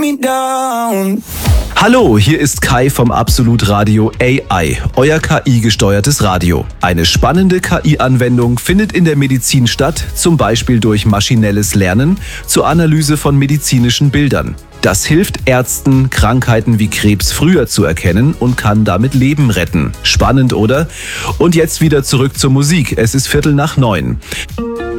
me down. Hallo, hier ist Kai vom Absolut Radio AI, euer KI-gesteuertes Radio. Eine spannende KI-Anwendung findet in der Medizin statt, zum Beispiel durch maschinelles Lernen zur Analyse von medizinischen Bildern. Das hilft Ärzten, Krankheiten wie Krebs früher zu erkennen und kann damit Leben retten. Spannend, oder? Und jetzt wieder zurück zur Musik. Es ist 8:45.